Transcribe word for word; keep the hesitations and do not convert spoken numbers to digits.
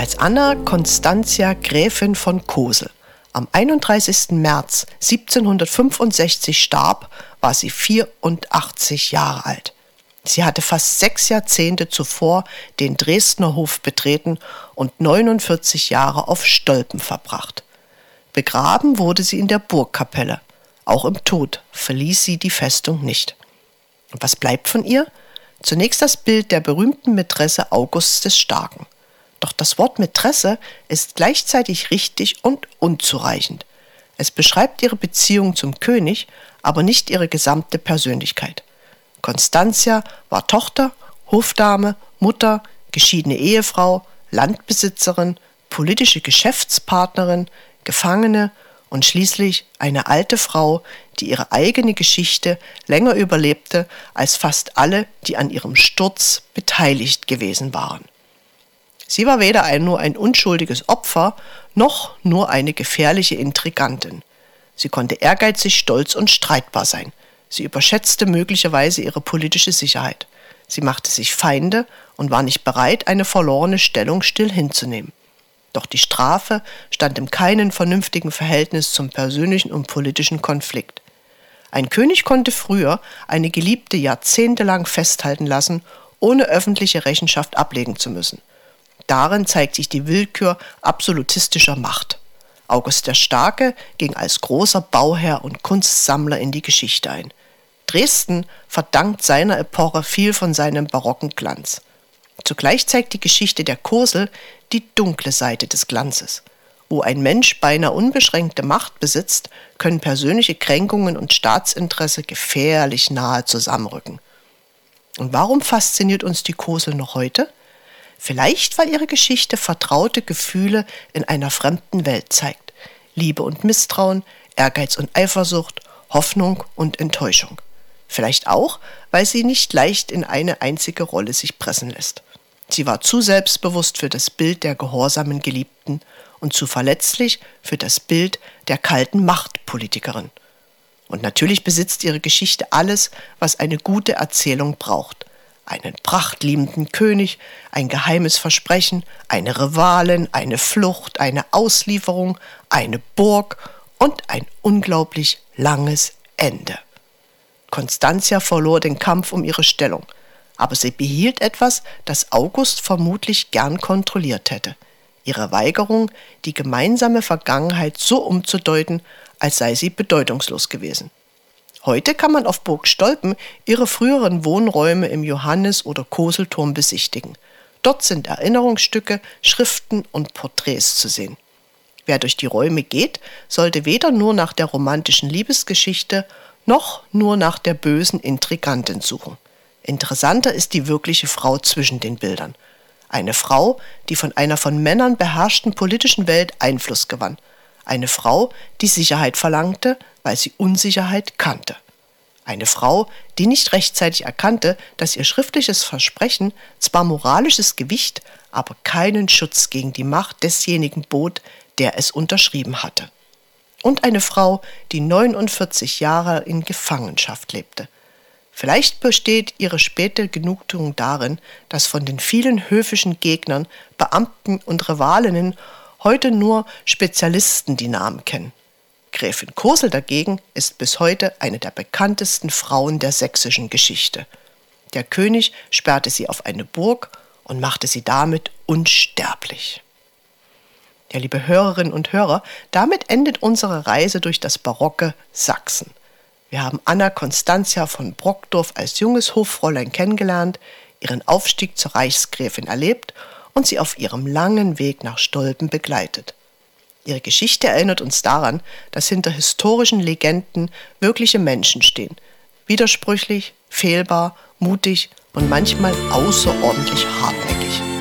Als Anna Constantia Gräfin von Cosel am einunddreißigsten März siebzehnhundertfünfundsechzig starb, war sie vierundachtzig Jahre alt. Sie hatte fast sechs Jahrzehnte zuvor den Dresdner Hof betreten und neunundvierzig Jahre auf Stolpen verbracht. Begraben wurde sie in der Burgkapelle. Auch im Tod verließ sie die Festung nicht. Und was bleibt von ihr? Zunächst das Bild der berühmten Mätresse Augusts des Starken. Doch das Wort Mätresse ist gleichzeitig richtig und unzureichend. Es beschreibt ihre Beziehung zum König, aber nicht ihre gesamte Persönlichkeit. Constantia war Tochter, Hofdame, Mutter, geschiedene Ehefrau, Landbesitzerin, politische Geschäftspartnerin, Gefangene und schließlich eine alte Frau, die ihre eigene Geschichte länger überlebte als fast alle, die an ihrem Sturz beteiligt gewesen waren. Sie war weder ein, nur ein unschuldiges Opfer, noch nur eine gefährliche Intrigantin. Sie konnte ehrgeizig, stolz und streitbar sein. Sie überschätzte möglicherweise ihre politische Sicherheit. Sie machte sich Feinde und war nicht bereit, eine verlorene Stellung still hinzunehmen. Doch die Strafe stand in keinem vernünftigen Verhältnis zum persönlichen und politischen Konflikt. Ein König konnte früher eine Geliebte jahrzehntelang festhalten lassen, ohne öffentliche Rechenschaft ablegen zu müssen. Darin zeigt sich die Willkür absolutistischer Macht. August der Starke ging als großer Bauherr und Kunstsammler in die Geschichte ein. Dresden verdankt seiner Epoche viel von seinem barocken Glanz. Zugleich zeigt die Geschichte der Cosel die dunkle Seite des Glanzes. Wo ein Mensch beinahe unbeschränkte Macht besitzt, können persönliche Kränkungen und Staatsinteresse gefährlich nahe zusammenrücken. Und warum fasziniert uns die Cosel noch heute? Vielleicht, weil ihre Geschichte vertraute Gefühle in einer fremden Welt zeigt. Liebe und Misstrauen, Ehrgeiz und Eifersucht, Hoffnung und Enttäuschung. Vielleicht auch, weil sie nicht leicht in eine einzige Rolle sich pressen lässt. Sie war zu selbstbewusst für das Bild der gehorsamen Geliebten und zu verletzlich für das Bild der kalten Machtpolitikerin. Und natürlich besitzt ihre Geschichte alles, was eine gute Erzählung braucht. Einen prachtliebenden König, ein geheimes Versprechen, eine Rivalin, eine Flucht, eine Auslieferung, eine Burg und ein unglaublich langes Ende. Constantia verlor den Kampf um ihre Stellung, aber sie behielt etwas, das August vermutlich gern kontrolliert hätte: ihre Weigerung, die gemeinsame Vergangenheit so umzudeuten, als sei sie bedeutungslos gewesen. Heute kann man auf Burg Stolpen ihre früheren Wohnräume im Johannis- oder Koselturm besichtigen. Dort sind Erinnerungsstücke, Schriften und Porträts zu sehen. Wer durch die Räume geht, sollte weder nur nach der romantischen Liebesgeschichte noch nur nach der bösen Intrigantin suchen. Interessanter ist die wirkliche Frau zwischen den Bildern. Eine Frau, die von einer von Männern beherrschten politischen Welt Einfluss gewann. Eine Frau, die Sicherheit verlangte, weil sie Unsicherheit kannte. Eine Frau, die nicht rechtzeitig erkannte, dass ihr schriftliches Versprechen zwar moralisches Gewicht, aber keinen Schutz gegen die Macht desjenigen bot, der es unterschrieben hatte. Und eine Frau, die neunundvierzig Jahre in Gefangenschaft lebte. Vielleicht besteht ihre späte Genugtuung darin, dass von den vielen höfischen Gegnern, Beamten und Rivalinnen heute nur Spezialisten die Namen kennen. Gräfin Cosel dagegen ist bis heute eine der bekanntesten Frauen der sächsischen Geschichte. Der König sperrte sie auf eine Burg und machte sie damit unsterblich. Ja, liebe Hörerinnen und Hörer, damit endet unsere Reise durch das barocke Sachsen. Wir haben Anna Constantia von Brockdorf als junges Hoffräulein kennengelernt, ihren Aufstieg zur Reichsgräfin erlebt und sie auf ihrem langen Weg nach Stolpen begleitet. Ihre Geschichte erinnert uns daran, dass hinter historischen Legenden wirkliche Menschen stehen. Widersprüchlich, fehlbar, mutig und manchmal außerordentlich hartnäckig.